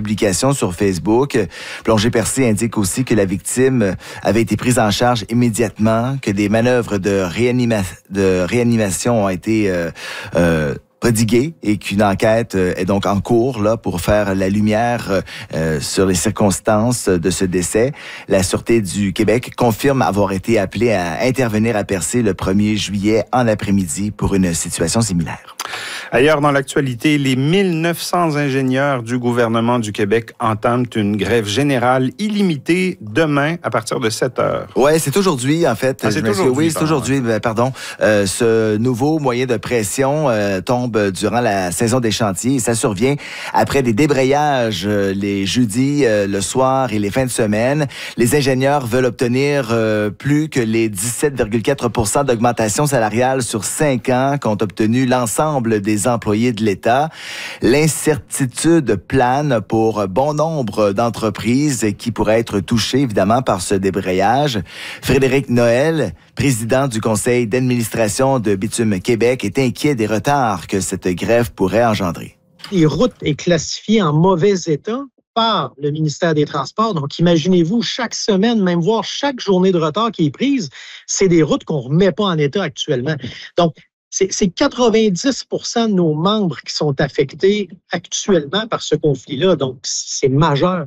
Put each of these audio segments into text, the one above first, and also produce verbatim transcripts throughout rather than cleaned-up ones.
publication sur Facebook. Plongée Percée indique aussi que la victime avait été prise en charge immédiatement, que des manœuvres de, réanima- de réanimation ont été euh, euh, prodigué et qu'une enquête est donc en cours là pour faire la lumière euh, sur les circonstances de ce décès. La Sûreté du Québec confirme avoir été appelée à intervenir à Percé le premier juillet en après-midi pour une situation similaire. Ailleurs dans l'actualité, les mille neuf cents ingénieurs du gouvernement du Québec entament une grève générale illimitée demain à partir de sept heures. Oui, c'est aujourd'hui, en fait. Ah, c'est aujourd'hui, oui, c'est aujourd'hui, ouais. pardon. Euh, ce nouveau moyen de pression euh, tombe durant la saison des chantiers et ça survient après des débrayages euh, les jeudis, euh, le soir et les fins de semaine. Les ingénieurs veulent obtenir euh, plus que les dix-sept virgule quatre pour cent d'augmentation salariale sur cinq ans qu'ont obtenu l'ensemble des employés de l'État. L'incertitude plane pour bon nombre d'entreprises qui pourraient être touchées, évidemment, par ce débrayage. Frédéric Noël, président du conseil d'administration de Bitume Québec, est inquiet des retards que cette grève pourrait engendrer. Les routes est classifiée en mauvais état par le ministère des Transports. Donc, imaginez-vous, chaque semaine, même voire chaque journée de retard qui est prise, c'est des routes qu'on ne remet pas en état actuellement. Donc, C'est, c'est quatre-vingt-dix pour cent de nos membres qui sont affectés actuellement par ce conflit-là. Donc, c'est majeur.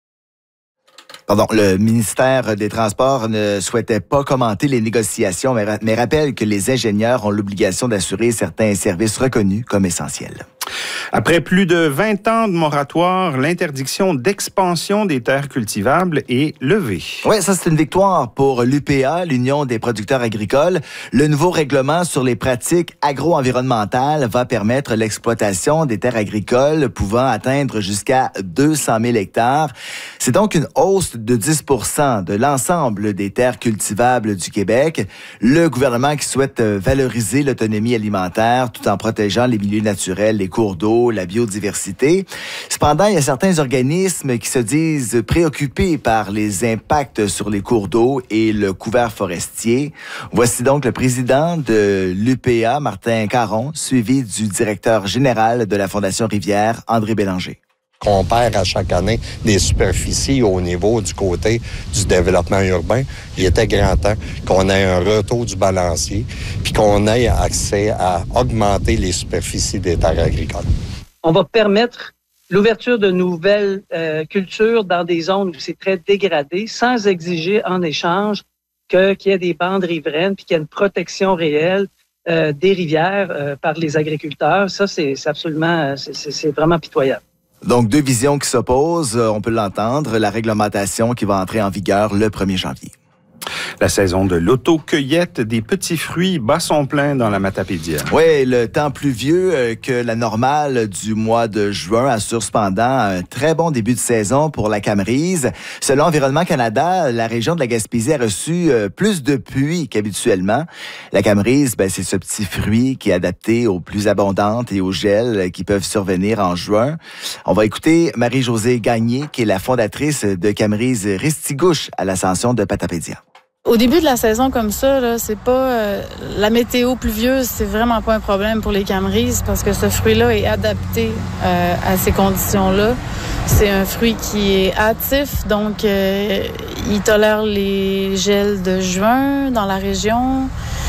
Pardon, le ministère des Transports ne souhaitait pas commenter les négociations, mais, mais rappelle que les ingénieurs ont l'obligation d'assurer certains services reconnus comme essentiels. Après plus de vingt ans de moratoire, l'interdiction d'expansion des terres cultivables est levée. Oui, ça c'est une victoire pour l'U P A, l'Union des producteurs agricoles. Le nouveau règlement sur les pratiques agro-environnementales va permettre l'exploitation des terres agricoles pouvant atteindre jusqu'à deux cent mille hectares. C'est donc une hausse de dix pour cent de l'ensemble des terres cultivables du Québec. Le gouvernement qui souhaite valoriser l'autonomie alimentaire tout en protégeant les milieux naturels, les cours d'eau, la biodiversité. Cependant, il y a certains organismes qui se disent préoccupés par les impacts sur les cours d'eau et le couvert forestier. Voici donc le président de l'U P A, Martin Caron, suivi du directeur général de la Fondation Rivière, André Bélanger. Qu'on perd à chaque année des superficies au niveau du côté du développement urbain. Il était grand temps qu'on ait un retour du balancier puis qu'on ait accès à augmenter les superficies des terres agricoles. On va permettre l'ouverture de nouvelles euh, cultures dans des zones où c'est très dégradé sans exiger en échange que, qu'il y ait des bandes riveraines puis qu'il y ait une protection réelle euh, des rivières euh, par les agriculteurs. Ça, c'est, c'est absolument, c'est, c'est vraiment pitoyable. Donc, deux visions qui s'opposent, on peut l'entendre. La réglementation qui va entrer en vigueur le premier janvier. La saison de l'auto-cueillette des petits fruits bat son plein dans la Matapédia. Oui, le temps pluvieux que la normale du mois de juin assure cependant un très bon début de saison pour la Camerise. Selon Environnement Canada, la région de la Gaspésie a reçu plus de pluie qu'habituellement. La Camerise, ben, c'est ce petit fruit qui est adapté aux plus abondantes et aux gels qui peuvent survenir en juin. On va écouter Marie-Josée Gagné, qui est la fondatrice de Camerise Ristigouche à l'ascension de Patapédia. Au début de la saison comme ça, là, c'est pas euh, la météo pluvieuse, c'est vraiment pas un problème pour les camerises parce que ce fruit-là est adapté euh, à ces conditions-là. C'est un fruit qui est hâtif, donc euh, il tolère les gels de juin dans la région.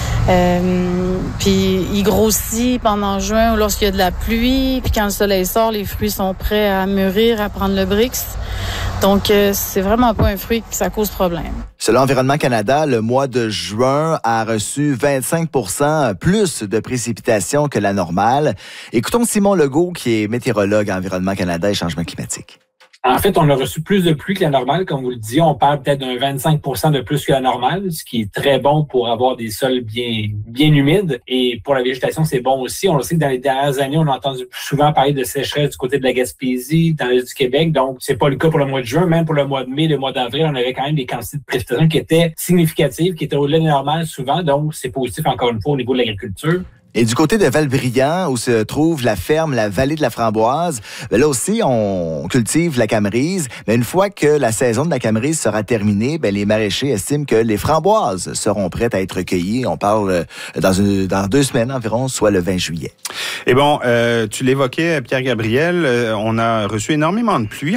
Euh, puis il grossit pendant juin ou lorsqu'il y a de la pluie. Puis quand le soleil sort, les fruits sont prêts à mûrir, à prendre le brix. Donc, euh, c'est vraiment pas un fruit que ça cause problème. Selon Environnement Canada, le mois de juin a reçu vingt-cinq pour cent plus de précipitations que la normale. Écoutons Simon Legault, qui est météorologue à Environnement Canada et Changement climatique. En fait, on a reçu plus de pluie que la normale, comme vous le disiez. On parle peut-être d'un vingt-cinq pour cent de plus que la normale, ce qui est très bon pour avoir des sols bien bien humides. Et pour la végétation, c'est bon aussi. On le sait que dans les dernières années, on a entendu souvent parler de sécheresse du côté de la Gaspésie, dans l'est du Québec. Donc, c'est pas le cas pour le mois de juin. Même pour le mois de mai, le mois d'avril, on avait quand même des quantités de précipitations qui étaient significatives, qui étaient au-delà de la normale souvent. Donc, c'est positif encore une fois au niveau de l'agriculture. Et du côté de Val-Brillant, où se trouve la ferme La Vallée de la Framboise, ben là aussi, on cultive la camerise. Mais une fois que la saison de la camerise sera terminée, ben les maraîchers estiment que les framboises seront prêtes à être cueillies. On parle dans, une, dans deux semaines environ, soit le vingt juillet. Et bon, euh, tu l'évoquais, Pierre-Gabriel, euh, on a reçu énormément de pluie